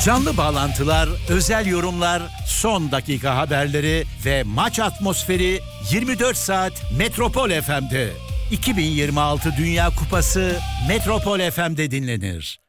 Canlı bağlantılar, özel yorumlar, son dakika haberleri ve maç atmosferi 24 saat Metropol FM'de. 2026 Dünya Kupası Metropol FM'de dinlenir.